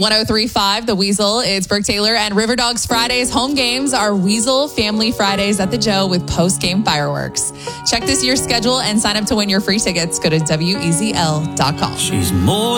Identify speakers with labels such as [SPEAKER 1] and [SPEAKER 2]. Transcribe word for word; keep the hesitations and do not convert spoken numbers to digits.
[SPEAKER 1] one oh three point five, The Weasel. It's Brooke Taylor and River Dogs Fridays. Home games are Weasel Family Fridays at the Joe with post-game fireworks. Check this year's schedule and sign up to win your free tickets. Go to W E Z L dot com.
[SPEAKER 2] She's more